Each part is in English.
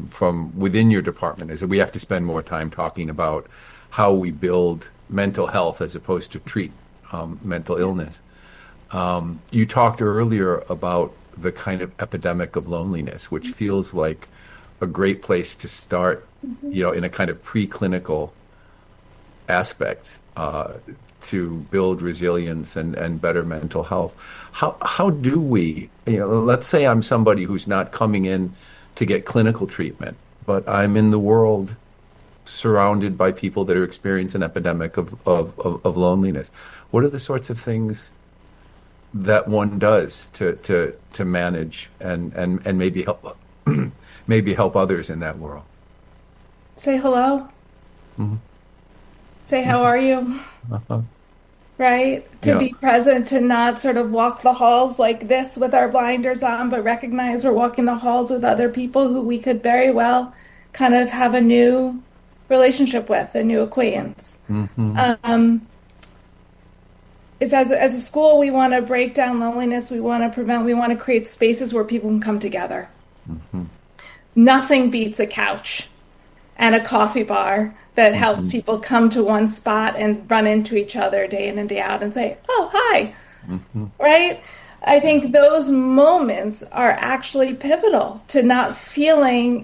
from within your department is that we have to spend more time talking about how we build mental health as opposed to treat mental illness. You talked earlier about the kind of epidemic of loneliness, which feels like a great place to start, in a kind of preclinical aspect to build resilience and better mental health. How do we, let's say I'm somebody who's not coming in to get clinical treatment, but I'm in the world surrounded by people that are experiencing an epidemic of loneliness. What are the sorts of things that one does to manage and maybe help maybe help others in that world? Say hello. Mm-hmm. Say how are you? Uh-huh. Right? To Yeah. be present, to not sort of walk the halls like this with our blinders on, but recognize we're walking the halls with other people who we could very well kind of have a new relationship with, a new acquaintance. Mm-hmm. Um, if as a school we want to break down loneliness, we want to prevent, we want to create spaces where people can come together. Mm-hmm. Nothing beats a couch and a coffee bar that helps Mm-hmm. people come to one spot and run into each other day in and day out and say, "Oh, hi." Mm-hmm. Right? I think those moments are actually pivotal to not feeling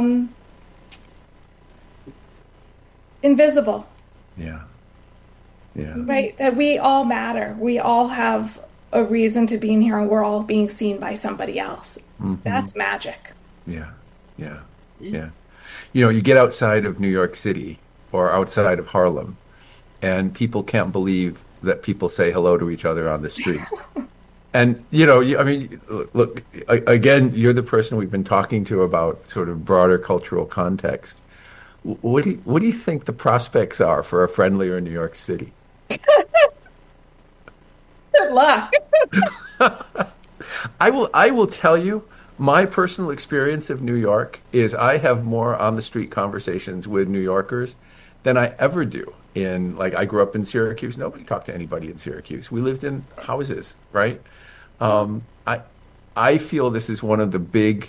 invisible, Yeah. Yeah. right? That we all matter. We all have a reason to be in here and we're all being seen by somebody else. Mm-hmm. That's magic. Yeah. Yeah. Yeah. You get outside of New York City or outside of Harlem, and people can't believe that people say hello to each other on the street. And, I mean, look, again, you're the person we've been talking to about sort of broader cultural context. What do you think the prospects are for a friendlier New York City? Good luck. I will tell you, my personal experience of New York is I have more on the street conversations with New Yorkers than I ever do I grew up in Syracuse. Nobody talked to anybody in Syracuse. We lived in houses, right? I feel this is one of the big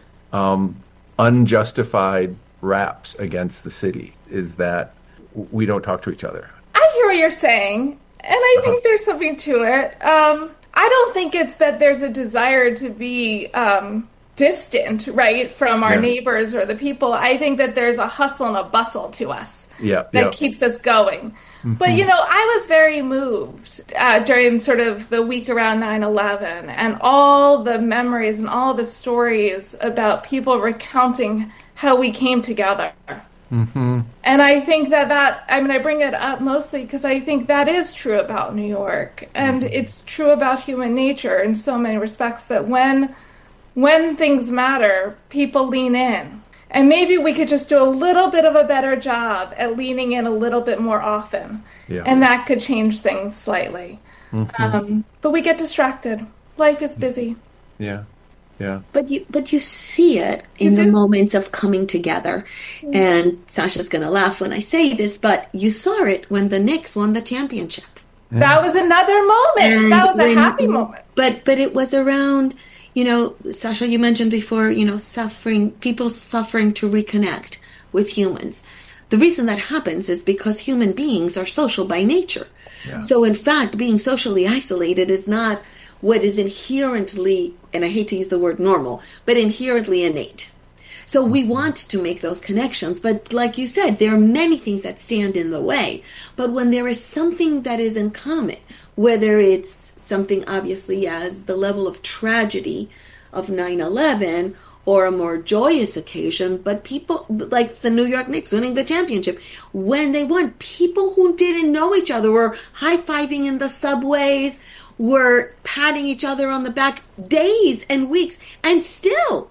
unjustified raps against the city is that we don't talk to each other. I hear what you're saying, and I think there's something to it. I don't think it's that there's a desire to be distant, right, from our Yeah. neighbors or the people. I think that there's a hustle and a bustle to us Yeah, that yeah. keeps us going. But, Hmm. I was very moved during sort of the week around 9/11 and all the memories and all the stories about people recounting how we came together. Hmm. And I think I bring it up mostly because I think that is true about New York. And it's true about human nature in so many respects that when things matter, people lean in. And maybe we could just do a little bit of a better job at leaning in a little bit more often. Yeah. And that could change things slightly. But we get distracted. Life is busy. Yeah. Yeah. But you see it You in the do. moments of coming together. And Sasha's going to laugh when I say this, but you saw it when the Knicks won the championship. That was another moment. And That was a when- happy moment. But it was around, Sasha, you mentioned before, people suffering to reconnect with humans. The reason that happens is because human beings are social by nature. Yeah. So in fact, being socially isolated is not what is inherently, and I hate to use the word normal, but inherently innate. So we want to make those connections, but like you said, there are many things that stand in the way. But when there is something that is in common, whether it's something obviously as the level of tragedy of 9/11 or a more joyous occasion, but people like the New York Knicks winning the championship, when they won, people who didn't know each other were high-fiving in the subways, were patting each other on the back days and weeks, and still,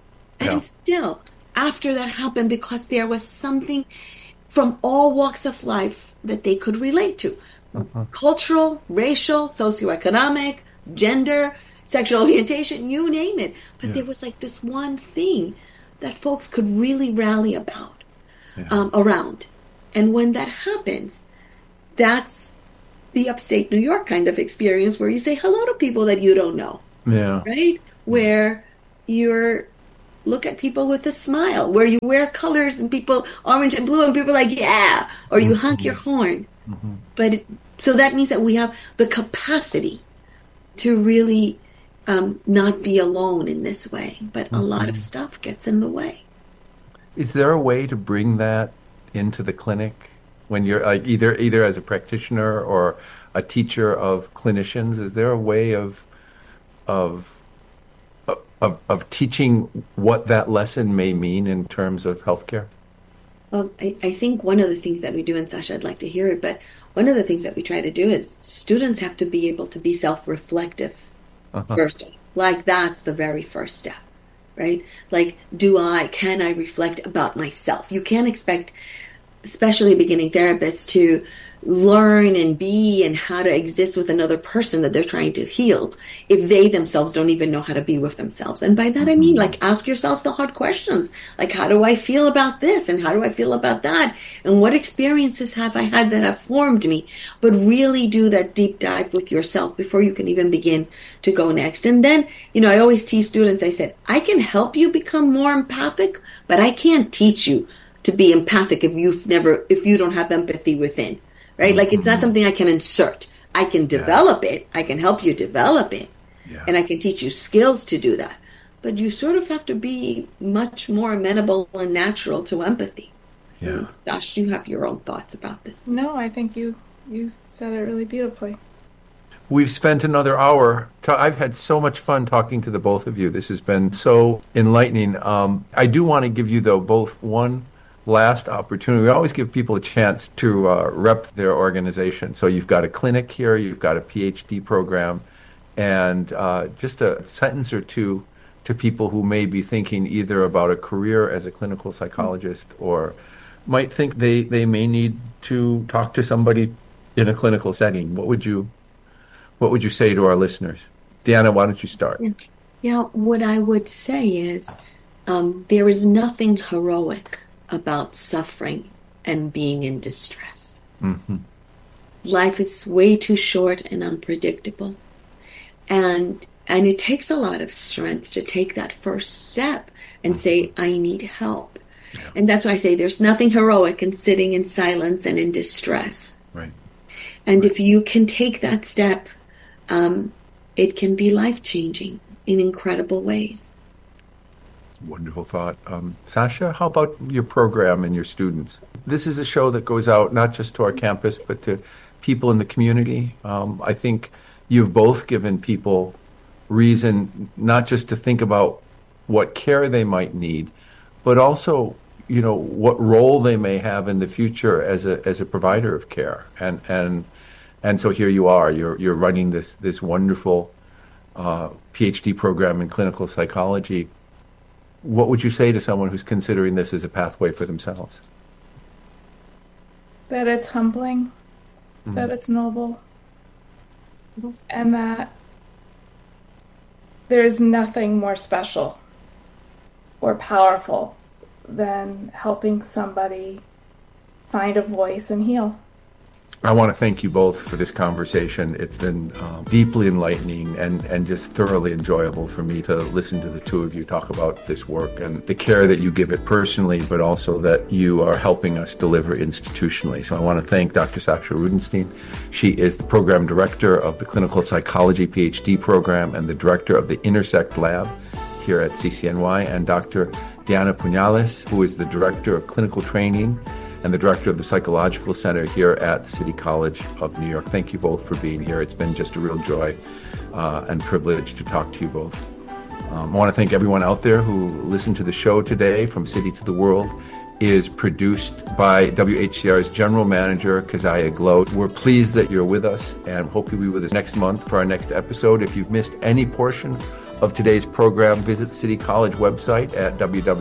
after that happened, because there was something from all walks of life that they could relate to. Cultural, racial, socioeconomic, gender, sexual orientation, you name it. But there was like this one thing that folks could really rally about, around. And when that happens, that's the upstate New York kind of experience where you say hello to people that you don't know. Yeah. Right? Where you're look at people with a smile, where you wear colors and people, orange and blue, and people are like, yeah, or you honk your horn. So that means that we have the capacity to really not be alone in this way, but a lot of stuff gets in the way. Is there a way to bring that into the clinic when you're like either as a practitioner or a teacher of clinicians? Is there a way of teaching what that lesson may mean in terms of healthcare? Well, I think one of the things that we do, and Sasha, I'd like to hear it, but one of the things that we try to do is students have to be able to be self-reflective first. Like that's the very first step, right? Like, can I reflect about myself? You can't expect, especially beginning therapists, to learn and be and how to exist with another person that they're trying to heal if they themselves don't even know how to be with themselves. And by that I mean, like, ask yourself the hard questions, like, how do I feel about this and how do I feel about that, and what experiences have I had that have formed me? But really do that deep dive with yourself before you can even begin to go next. And then, I always tease students, I said, I can help you become more empathic, but I can't teach you to be empathic if you don't have empathy within. Right? Like, it's not something I can insert. I can develop it. I can help you develop it. Yeah. And I can teach you skills to do that. But you sort of have to be much more amenable and natural to empathy. Yeah. Dash, you have your own thoughts about this. No, I think you said it really beautifully. We've spent another hour. I've had so much fun talking to the both of you. This has been so enlightening. I do want to give you, though, both one last opportunity. We always give people a chance to rep their organization. So you've got a clinic here, you've got a PhD program, and just a sentence or two to people who may be thinking either about a career as a clinical psychologist or might think they may need to talk to somebody in a clinical setting. What would you say to our listeners? Deanna, why don't you start? Yeah, what I would say is there is nothing heroic about suffering and being in distress. Life is way too short and unpredictable. And it takes a lot of strength to take that first step and say, I need help. Yeah. And that's why I say there's nothing heroic in sitting in silence and in distress. Right. And if you can take that step, it can be life-changing in incredible ways. Wonderful thought. Sasha, how about your program and your students? This is a show that goes out not just to our campus, but to people in the community. I think you've both given people reason not just to think about what care they might need, but also, what role they may have in the future as a provider of care. And so here you are. You're running this wonderful PhD program in clinical psychology. What would you say to someone who's considering this as a pathway for themselves? That it's humbling, that it's noble, and that there's nothing more special or powerful than helping somebody find a voice and heal. I want to thank you both for this conversation. It's been deeply enlightening and just thoroughly enjoyable for me to listen to the two of you talk about this work and the care that you give it personally, but also that you are helping us deliver institutionally. So I want to thank Dr. Sasha Rudenstine. She is the program director of the Clinical Psychology PhD program and the director of the Intersect Lab here at CCNY, and Dr. Deanna Puñales, who is the director of clinical training and the director of the Psychological Center here at the City College of New York. Thank you both for being here. It's been just a real joy and privilege to talk to you both. I want to thank everyone out there who listened to the show today. From City to the World is produced by WHCR's General Manager, Keziah Glow. We're pleased that you're with us and hope you'll be with us next month for our next episode. If you've missed any portion of today's program, visit the City College website at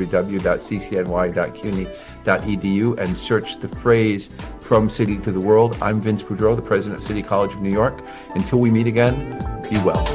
www.ccny.cuny.edu and search the phrase From City to the World. I'm Vince Boudreau, the president of City College of New York. Until we meet again, be well.